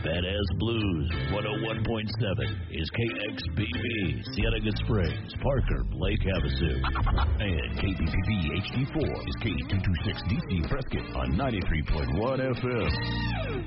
Badass Blues 101.7 is KXBB, Cienega Springs, Parker, Lake Havasu. And KPPB HD4 is K226DC Prescott on 93.1 FM.